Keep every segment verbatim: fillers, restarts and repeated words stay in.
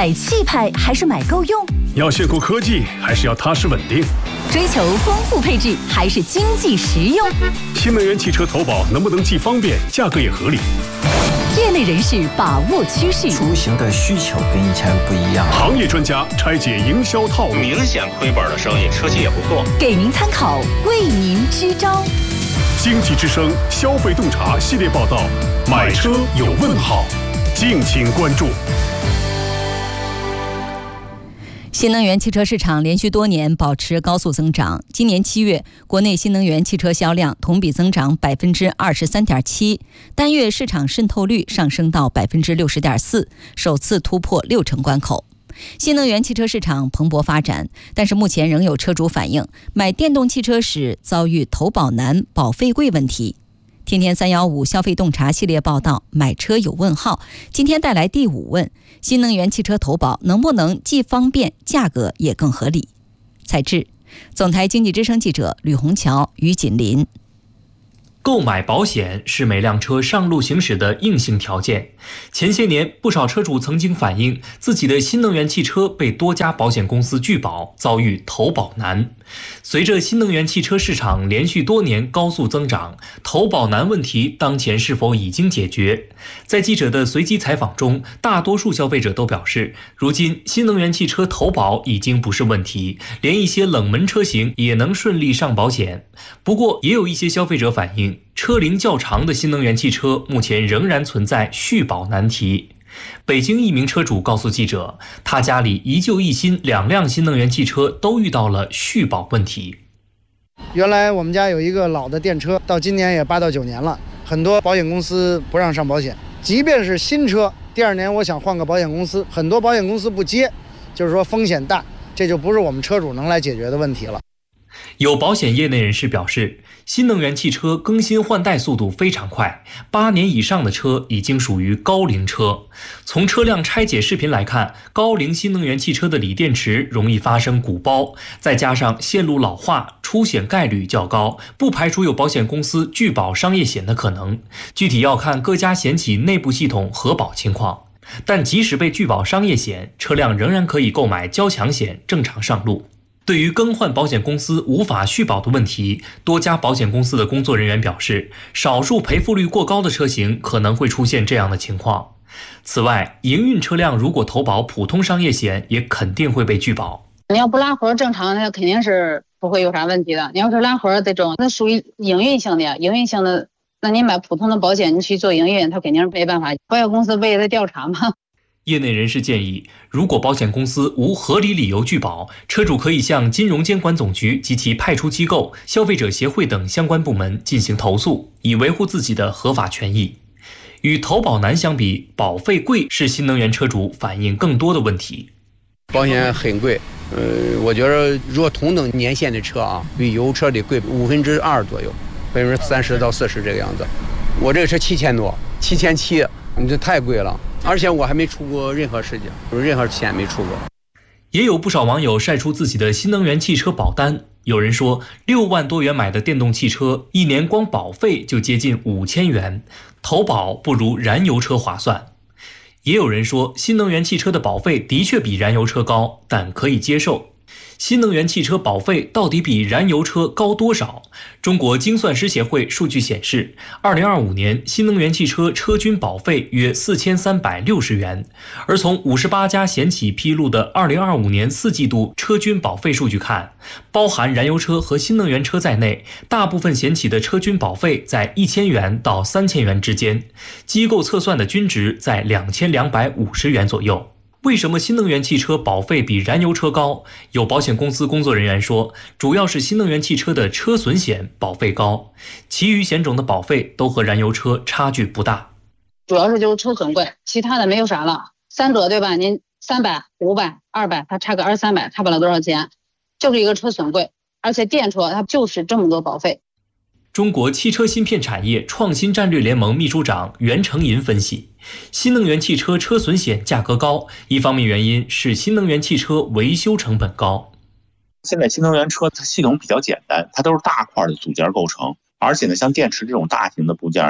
买气派还是买够用？ 要炫酷科技还是要踏实稳定？ 追求丰富配置还是经济实用？ 新能源汽车投保能不能既方便，价格也合理？ 业内人士把握趋势， 出行的需求跟以前不一样。 行业专家拆解营销套路， 明显亏本的生意，车企也不做， 给您参考，为您支招。 经济之声消费洞察系列报道，买车有问号，敬请关注。 新能源汽车市场连续多年保持高速增长。今年七月，国内新能源汽车销量同比增长百分之二十三点七，单月市场渗透率上升到百分之六十点四，首次突破六成关口。新能源汽车市场蓬勃发展，但是目前仍有车主反映，买电动汽车时遭遇投保难、保费贵问题。天天三幺五消费洞察系列报道，买车有问号。今天带来第五问：新能源汽车投保能不能既方便，价格也更合理？采制：总台经济之声记者吕红桥、于锦林。 购买保险是每辆车上路行驶的硬性条件。前些年，不少车主曾经反映自己的新能源汽车被多家保险公司拒保，遭遇投保难。随着新能源汽车市场连续多年高速增长，投保难问题当前是否已经解决？在记者的随机采访中，大多数消费者都表示，如今新能源汽车投保已经不是问题，连一些冷门车型也能顺利上保险。不过，也有一些消费者反映，车龄较长的新能源汽车目前仍然存在续保难题。北京一名车主告诉记者，他家里一旧一新两辆新能源汽车都遇到了续保问题。 原来我们家有一个老的电车，到今年也八到九年了，很多保险公司不让上保险，即便是新车，第二年我想换个保险公司，很多保险公司不接，就是说风险大，这就不是我们车主能来解决的问题了。 有保险业内人士表示，新能源汽车更新换代速度非常快，八年以上的车已经属于高龄车。从车辆拆解视频来看，高龄新能源汽车的锂电池容易发生鼓包，再加上线路老化，出险概率较高，不排除有保险公司拒保商业险的可能。具体要看各家险企内部系统核保情况。但即使被拒保商业险，车辆仍然可以购买交强险，正常上路。对于更换保险公司无法续保的问题，多家保险公司的工作人员表示，少数赔付率过高的车型可能会出现这样的情况。此外，营运车辆如果投保普通商业险，也肯定会被拒保。 你要不拉活正常，那肯定是不会有啥问题的。你要是拉活这种，那属于营运性的，营运性的，那你买普通的保险，你去做营运，他肯定是没办法。保险公司为了调查嘛。 业内人士建议，如果保险公司无合理理由拒保，车主可以向金融监管总局及其派出机构、消费者协会等相关部门进行投诉，以维护自己的合法权益。与投保难相比，保费贵是新能源车主反映更多的问题。 保险很贵，呃，我觉得如果同等年限的车啊，比油车得贵五分之二左右，百分之三十到四十这个样子。我这个车七千多，七千七，你这太贵了。而且我还没出过任何事情，任何险没出过。 也有不少网友晒出自己的新能源汽车保单，有人说六万多元买的电动汽车，一年光保费就接近五千元，投保不如燃油车划算。也有人说新能源汽车的保费的确比燃油车高，但可以接受。新能源汽车保费到底比燃油车高多少？中国精算师协会数据显示，二零二五年新能源汽车车均保费约四千三百六十元，而从五十八家险企披露的二零二五年四季度车均保费数据看，包含燃油车和新能源车在内，大部分险企的车均保费在一千元到三千元之间，机构测算的均值在两千两百五十元左右。为什么新能源汽车保费比燃油车高？有保险公司工作人员说，主要是新能源汽车的车损险保费高，其余险种的保费都和燃油车差距不大。 主要是就是车损贵，其他的没有啥了。三者对吧？您三百、五百、二百，它差个二三百，差不了多少钱，就是一个车损贵，而且电车它就是这么多保费。 中国汽车芯片产业创新战略联盟秘书长袁成银分析，新能源汽车车损险价格高，一方面原因是新能源汽车维修成本高。 现在新能源车它系统比较简单，它都是大块的组件构成，而且呢，像电池这种大型的部件，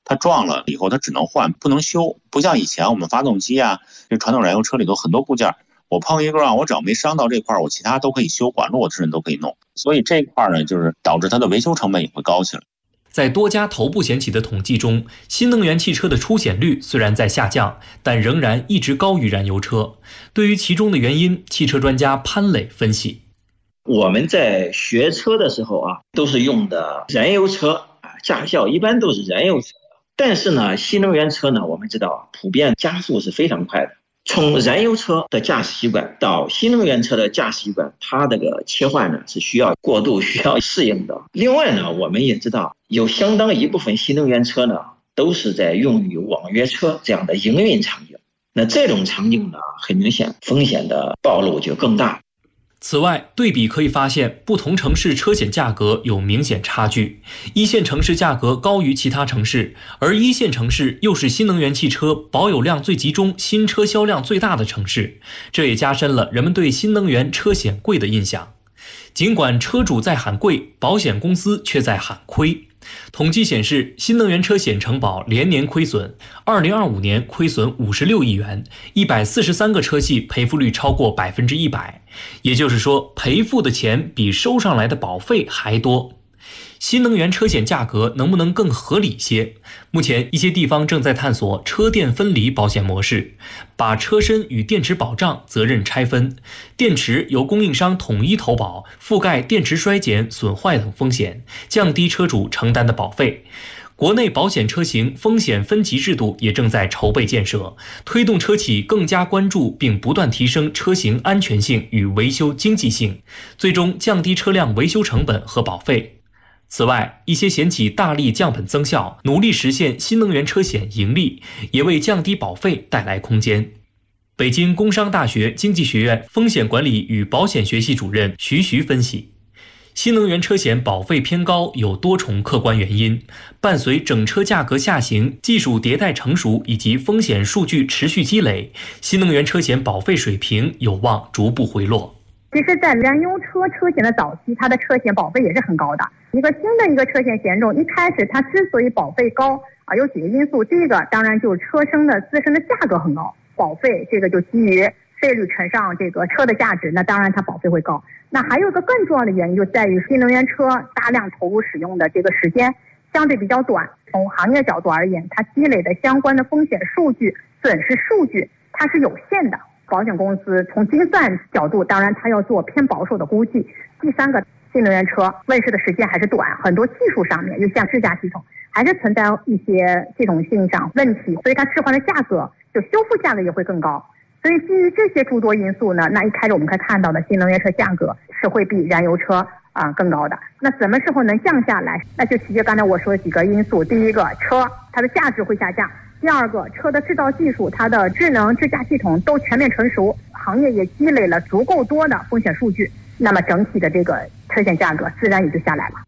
它撞了以后它只能换不能修，不像以前我们发动机啊，这传统燃油车里头很多部件，我碰一个啊，我只要没伤到这块，我其他都可以修，管路我甚至都可以弄。所以这一块呢，就是导致它的维修成本也会高起来。 在多家头部险企的统计中，新能源汽车的出险率虽然在下降，但仍然一直高于燃油车。对于其中的原因，汽车专家潘磊分析： 我们在学车的时候啊，都是用的燃油车啊，驾校一般都是燃油车。但是呢，新能源车呢，我们知道普遍加速是非常快的。从燃油车的驾驶习惯到新能源车的驾驶习惯，它这个切换呢是需要过渡、需要适应的。另外呢，我们也知道有相当一部分新能源车呢都是在用于网约车这样的营运场景。那这种场景呢，很明显风险的暴露就更大。 此外，对比可以发现，不同城市车险价格有明显差距。一线城市价格高于其他城市，而一线城市又是新能源汽车保有量最集中、新车销量最大的城市，这也加深了人们对新能源车险贵的印象。尽管车主在喊贵，保险公司却在喊亏。统计显示，新能源车险承保连年亏损，二零二五年亏损五十六亿元，一百四十三个车系赔付率超过百分之一百，也就是说，赔付的钱比收上来的保费还多。新能源车险价格能不能更合理些？目前一些地方正在探索车电分离保险模式，把车身与电池保障责任拆分，电池由供应商统一投保，覆盖电池衰减、损坏等风险，降低车主承担的保费。国内保险车型风险分级制度也正在筹备建设，推动车企更加关注并不断提升车型安全性与维修经济性，最终降低车辆维修成本和保费。此外，一些险企大力降本增效，努力实现新能源车险盈利，也为降低保费带来空间。北京工商大学经济学院风险管理与保险学系主任徐徐分析，新能源车险保费偏高有多重客观原因，伴随整车价格下行、技术迭代成熟以及风险数据持续积累，新能源车险保费水平有望逐步回落。 其实在燃油车车险的早期，它的车险保费也是很高的。一个新的一个车险险种，一开始它之所以保费高啊，有几个因素。第一个当然就是车身的自身的价格很高，保费这个就基于费率乘上这个车的价值，那当然它保费会高。那还有一个更重要的原因就在于新能源车大量投入使用的这个时间相对比较短，从行业角度而言，它积累的相关的风险数据、损失数据它是有限的。保险公司从精算角度，当然它要做偏保守的估计。第三个，新能源车问世的时间还是短，很多技术上面，就像智驾系统，还是存在一些系统性上问题，所以它置换的价格就修复价格也会更高。所以基于这些诸多因素呢，那一开始我们可以看到的新能源车价格是会比燃油车啊、呃、更高的。那什么时候能降下来？那就取决刚才我说的几个因素。第一个，车它的价值会下降。第二个，车的制造技术、它的智能智驾系统都全面成熟，行业也积累了足够多的风险数据，那么整体的这个车险价格自然也就下来了。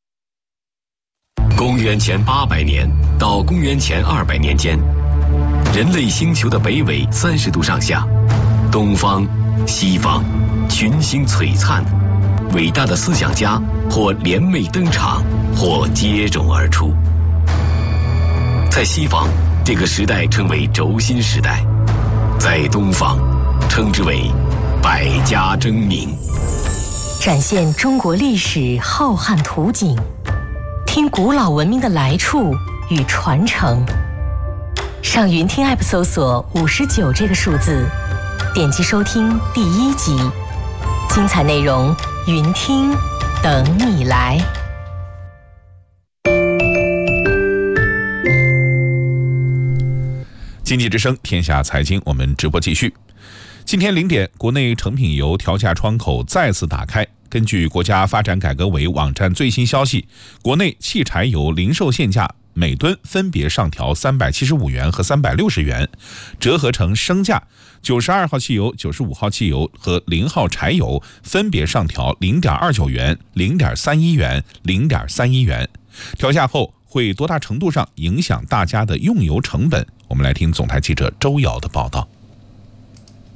公元前八百年到公元前二百年间，人类星球的北纬三十度上下，东方、西方群星璀璨，伟大的思想家或联袂登场，或接踵而出。在西方，这个时代称为轴心时代，在东方称之为百家争鸣。 展现中国历史浩瀚图景，听古老文明的来处与传承。上云听 App 搜索五十九这个数字，点击收听第一集，精彩内容云听等你来。 经济之声天下财经，我们直播继续。今天零点，国内成品油调价窗口再次打开。根据国家发展改革委网站最新消息，国内汽柴油零售限价每吨分别上调三百七十五元和三百六十元，折合成升价，九十二号汽油、九十五号汽油和零号柴油分别上调零点二九元、零点三一元、零点三一元。调价后会多大程度上影响大家的用油成本？我们来听总台记者周瑶的报道。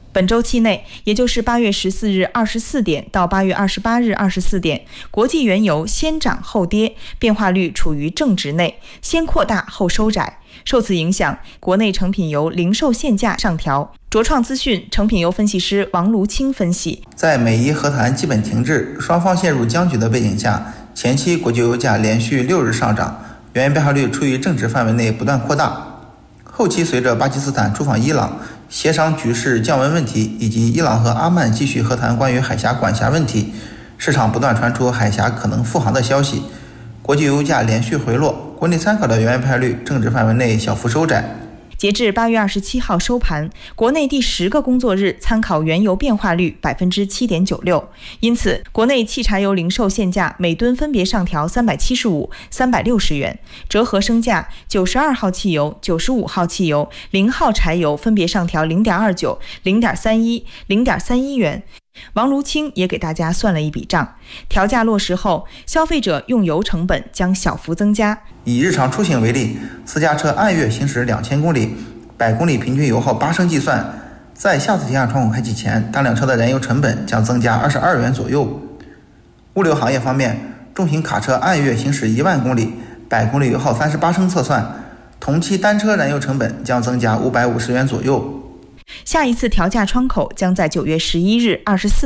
本周期内，也就是八月十四日二十四点到八月二十八日二十四点，国际原油先涨后跌，变化率处于正值内，先扩大后收窄。受此影响，国内成品油零售限价上调。卓创资讯成品油分析师王卢清分析， 在美伊和谈基本停滞、双方陷入僵局的背景下，前期国际油价连续六日上涨，原油变化率处于正值范围内不断扩大。后期随着巴基斯坦出访伊朗，协商局势降温问题，以及伊朗和阿曼继续和谈关于海峡管辖问题，市场不断传出海峡可能复航的消息，国际油价连续回落，国内参考的原油变化率正值范围内小幅收窄。 截至八月二十七号收盘，国内第十个工作日参考原油变化率百分之七点九六，因此国内汽柴油零售限价每吨分别上调三百七十五、三百六十元，折合升价九十二号汽油、九十五号汽油、零号柴油分别上调零点二九、零点三一、零点三一元。王卢清也给大家算了一笔账，调价落实后，消费者用油成本将小幅增加。 以日常出行为例，私家车按月行驶两千公里，百公里平均油耗八升计算，在下次调价窗口开启前，当辆车的燃油成本将增加二十二元左右。物流行业方面，重型卡车按月行驶一万公里，百公里油耗三十八升测算，同期单车燃油成本将增加五百五十元左右。 下一次调价窗口将在九月十一日二十四